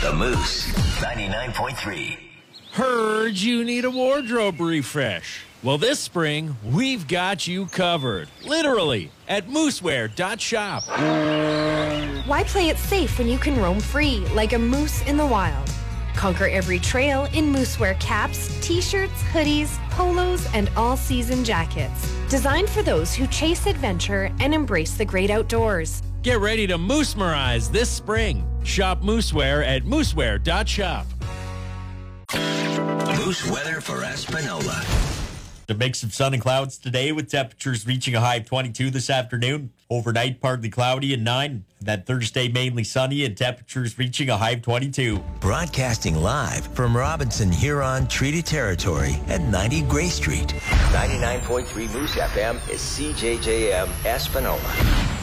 The Moose, 99.3. Heard you need a wardrobe refresh. Well, this spring, we've got you covered. Literally, at moosewear.shop. Why play it safe when you can roam free like a moose in the wild? Conquer every trail in Moosewear caps, t-shirts, hoodies, polos, and all-season jackets. Designed for those who chase adventure and embrace the great outdoors. Get ready to moose-merize this spring. Shop Moosewear at moosewear.shop. Moose weather for Espanola. A mix of sun and clouds today with temperatures reaching a high of 22 this afternoon. Overnight, partly cloudy and 9. And then Thursday, mainly sunny and temperatures reaching a high of 22. Broadcasting live from Robinson Huron Treaty Territory at 90 Gray Street. 99.3 Moose FM is CJJM Espanola.